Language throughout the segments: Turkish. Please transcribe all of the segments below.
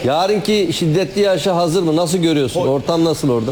Yarınki şiddetli yağışa hazır mı? Nasıl görüyorsun? Ortam nasıl orada?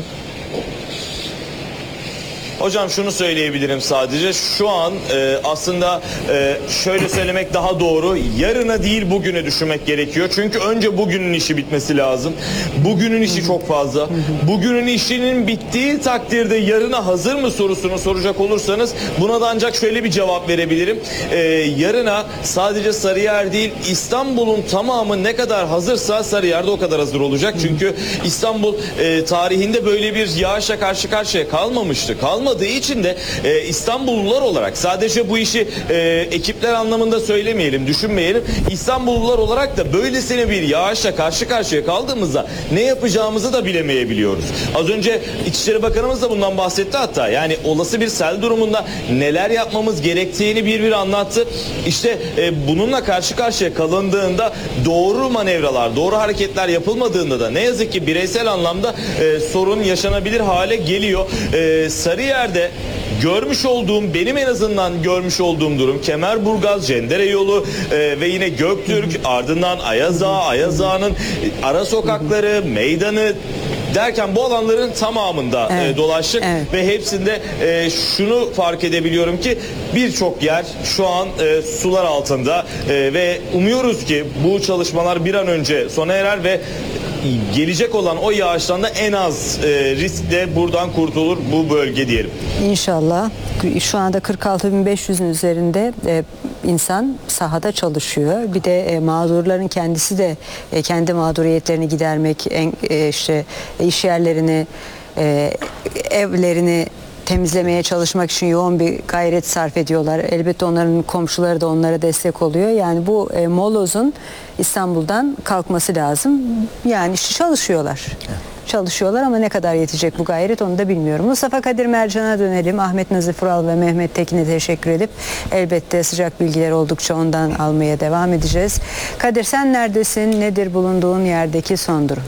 Hocam şunu söyleyebilirim sadece. Şu an aslında şöyle söylemek daha doğru. Yarına değil bugünü düşünmek gerekiyor. Çünkü önce bugünün işi bitmesi lazım. Bugünün işi çok fazla. Bugünün işinin bittiği takdirde yarına hazır mı sorusunu soracak olursanız buna da ancak şöyle bir cevap verebilirim. Yarına sadece Sarıyer değil İstanbul'un tamamı ne kadar hazırsa Sarıyer'de o kadar hazır olacak. Çünkü İstanbul tarihinde böyle bir yağışa karşı karşıya kalmamıştı. Kalmadığı için de İstanbullular olarak sadece bu işi ekipler anlamında söylemeyelim, düşünmeyelim. İstanbullular olarak da böylesine bir yağışla karşı karşıya kaldığımızda ne yapacağımızı da bilemeyebiliyoruz. Az önce İçişleri Bakanımız da bundan bahsetti hatta. Yani olası bir sel durumunda neler yapmamız gerektiğini bir anlattı. İşte bununla karşı karşıya kalındığında doğru manevralar, doğru hareketler yapılmadığında da ne yazık ki bireysel anlamda sorun yaşanabilir hale geliyor. Sarıyer'de benim en azından görmüş olduğum durum Kemerburgaz, Cendere yolu ve yine Göktürk, ardından Ayaz Ağa, Ayaz Ağa'nın ara sokakları, meydanı derken bu alanların tamamında dolaştık ve hepsinde şunu fark edebiliyorum ki birçok yer şu an sular altında ve umuyoruz ki bu çalışmalar bir an önce sona erer ve gelecek olan o yağıştan da en az riskle buradan kurtulur bu bölge diyelim. İnşallah. Şu anda 46.500'ün üzerinde insan sahada çalışıyor. Bir de mağdurların kendisi de kendi mağduriyetlerini gidermek, işte iş yerlerini, evlerini temizlemeye çalışmak için yoğun bir gayret sarf ediyorlar. Elbette onların komşuları da onlara destek oluyor. Yani bu molozun İstanbul'dan kalkması lazım. Yani işte çalışıyorlar. Çalışıyorlar ama ne kadar yetecek bu gayret onu da bilmiyorum. Mustafa Kadir Mercan'a dönelim. Ahmet Nazif Ural ve Mehmet Tekin'e teşekkür edip elbette sıcak bilgiler oldukça ondan almaya devam edeceğiz. Kadir sen neredesin? Nedir bulunduğun yerdeki son durum?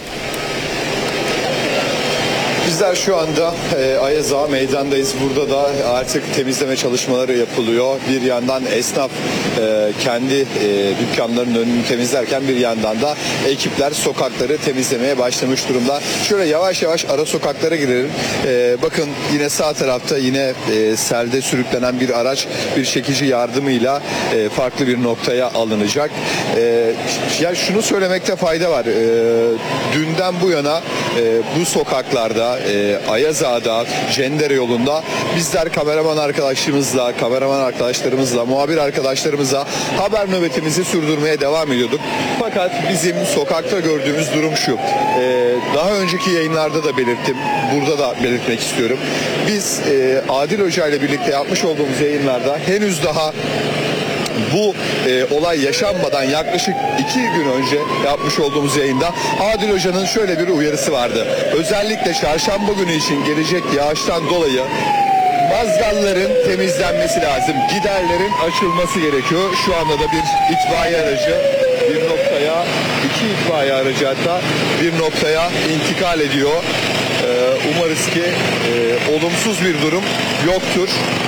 Bizler şu anda Ayaz Ağa meydandayız. Burada da artık temizleme çalışmaları yapılıyor. Bir yandan esnaf kendi dükkanlarının önünü temizlerken bir yandan da ekipler sokakları temizlemeye başlamış durumda. Şöyle yavaş yavaş ara sokaklara girelim. Bakın yine sağ tarafta yine selde sürüklenen bir araç bir çekici yardımıyla farklı bir noktaya alınacak. Ya şunu söylemekte fayda var. Dünden bu yana bu sokaklarda Ayaz Ağa'da, Cendere yolunda bizler kameraman arkadaşlarımızla, muhabir arkadaşlarımızla haber nöbetimizi sürdürmeye devam ediyorduk. Fakat bizim sokakta gördüğümüz durum şu. Daha önceki yayınlarda da belirttim. Burada da belirtmek istiyorum. Biz Adil Hoca ile birlikte yapmış olduğumuz yayınlarda henüz daha bu olay yaşanmadan yaklaşık 2 gün önce yapmış olduğumuz yayında Adil Hoca'nın şöyle bir uyarısı vardı. Özellikle çarşamba günü için gelecek yağıştan dolayı mazgalların temizlenmesi lazım. Giderlerin açılması gerekiyor. Şu anda da bir itfaiye aracı bir noktaya, 2 itfaiye aracı hatta bir noktaya intikal ediyor. Umarız ki olumsuz bir durum yoktur.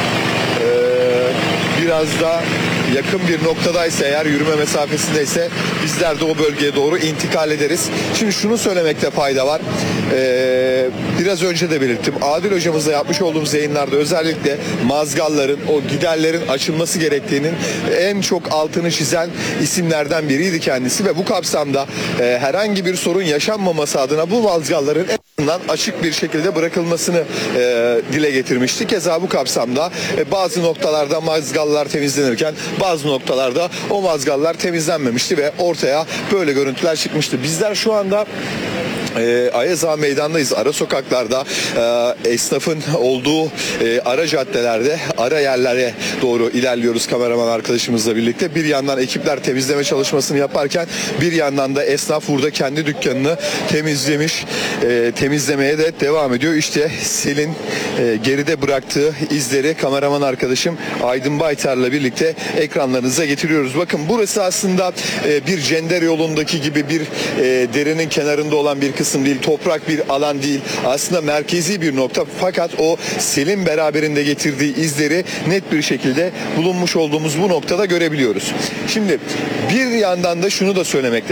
Biraz da yakın bir noktadaysa eğer yürüme mesafesindeyse bizler de o bölgeye doğru intikal ederiz. Şimdi şunu söylemekte fayda var. Biraz önce de belirttim. Adil hocamızla yapmış olduğumuz yayınlarda özellikle mazgalların, o giderlerin açılması gerektiğinin en çok altını çizen isimlerden biriydi kendisi ve bu kapsamda herhangi bir sorun yaşanmaması adına bu mazgalların en azından açık bir şekilde bırakılmasını dile getirmişti. Keza bu kapsamda bazı noktalarda mazgallar temizlenirken bazı noktalarda o mazgallar temizlenmemişti ve ortaya böyle görüntüler çıkmıştı. Bizler şu anda Ayaz Ağa meydandayız. Ara sokaklarda, esnafın olduğu ara caddelerde, ara yerlere doğru ilerliyoruz kameraman arkadaşımızla birlikte. Bir yandan ekipler temizleme çalışmasını yaparken bir yandan da esnaf burada kendi dükkanını temizlemiş, temizlemeye de devam ediyor. İşte selin geride bıraktığı izleri kameraman arkadaşım Aydın Baytar'la birlikte ekranlarınıza getiriyoruz. Bakın burası aslında bir Cendere yolundaki gibi bir derenin kenarında olan bir kısım değil, toprak bir alan değil. Aslında merkezi bir nokta fakat o selin beraberinde getirdiği izleri net bir şekilde bulunmuş olduğumuz bu noktada görebiliyoruz. Şimdi bir yandan da şunu da söylemekte